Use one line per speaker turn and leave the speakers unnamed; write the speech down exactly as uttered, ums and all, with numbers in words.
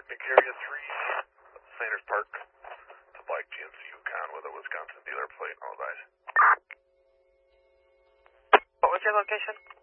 Area three, Sanders Park, it's a black G M C Yukon with a Wisconsin dealer plate, all right.
What was your location?